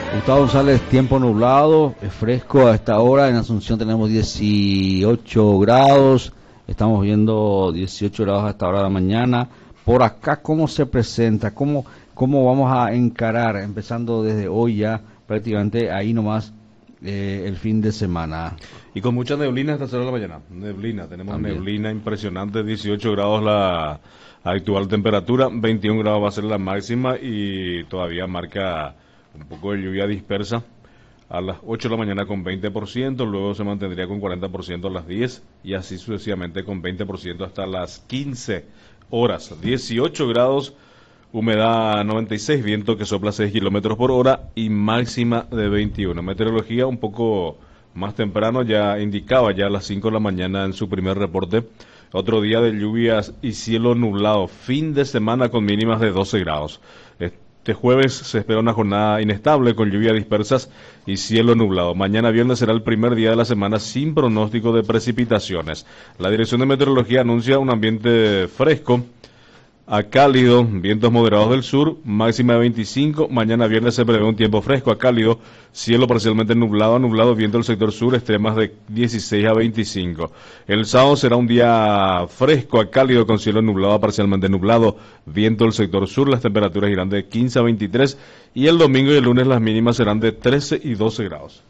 Gustavo González, tiempo nublado, es fresco a esta hora. En Asunción tenemos 18 grados, estamos viendo 18 grados a esta hora de la mañana. Por acá, ¿cómo se presenta? ¿Cómo vamos a encarar, empezando desde hoy ya, prácticamente ahí nomás, el fin de semana? Y con mucha neblina hasta 0 de la mañana. Tenemos También. neblina impresionante, 18 grados la actual temperatura, 21 grados va a ser la máxima y todavía marca un poco de lluvia dispersa a las 8 de la mañana con 20%, luego se mantendría con 40% a las 10 y así sucesivamente con 20% hasta las 15 horas. 18 grados, humedad 96, viento que sopla 6 kilómetros por hora y máxima de 21. Meteorología un poco más temprano ya indicaba ya a las 5 de la mañana en su primer reporte otro día de lluvias y cielo nublado, fin de semana con mínimas de 12 grados. Este jueves se espera una jornada inestable con lluvias dispersas y cielo nublado. Mañana viernes será el primer día de la semana sin pronóstico de precipitaciones. La Dirección de Meteorología anuncia un ambiente fresco a cálido, vientos moderados del sur, máxima de 25. Mañana viernes se prevé un tiempo fresco a cálido, cielo parcialmente nublado a nublado, viento del sector sur, extremas de 16 a 25. El sábado será un día fresco a cálido con cielo nublado a parcialmente nublado, viento del sector sur, las temperaturas irán de 15 a 23 y el domingo y el lunes las mínimas serán de 13 y 12 grados.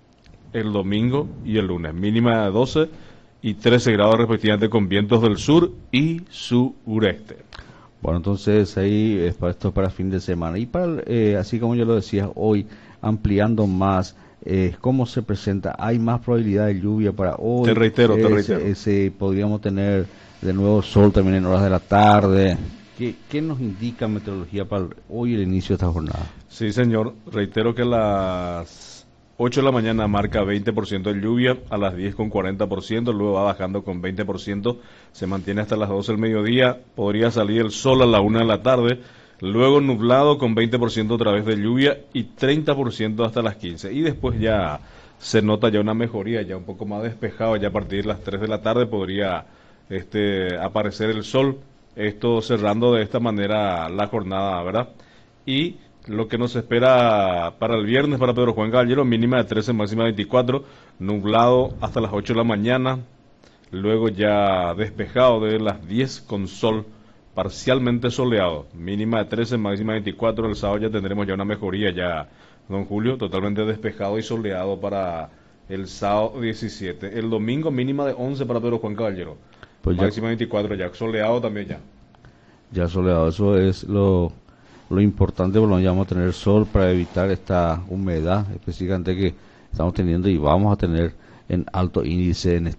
El domingo y el lunes, mínima de 12 y 13 grados respectivamente con vientos del sur y sureste. Bueno, entonces ahí es para esto para fin de semana. Y para así como yo lo decía hoy, ampliando más, ¿cómo se presenta? ¿Hay más probabilidad de lluvia para hoy? Te reitero. Podríamos tener de nuevo sol también en horas de la tarde. ¿Qué nos indica meteorología para hoy el inicio de esta jornada? Sí, señor. Reitero que a las 8 de la mañana marca 20% de lluvia, a las 10 con 40%, luego va bajando con 20%, se mantiene hasta las 12 del mediodía, podría salir el sol a la 1 de la tarde, luego nublado con 20% otra vez de lluvia y 30% hasta las 15. Y después ya se nota ya una mejoría, ya un poco más despejado, ya a partir de las 3 de la tarde podría aparecer el sol, esto cerrando de esta manera la jornada, ¿verdad? Y lo que nos espera para el viernes para Pedro Juan Caballero, mínima de 13, máxima de 24, nublado hasta las 8 de la mañana, luego ya despejado de las 10 con sol, parcialmente soleado, mínima de 13, máxima de 24, el sábado ya tendremos ya una mejoría ya, don Julio, totalmente despejado y soleado para el sábado 17, el domingo mínima de 11 para Pedro Juan Caballero, Pues máxima de 24 ya, soleado también ya. Ya soleado, eso es lo importante, porque vamos a tener sol para evitar esta humedad, específicamente que estamos teniendo y vamos a tener en alto índice en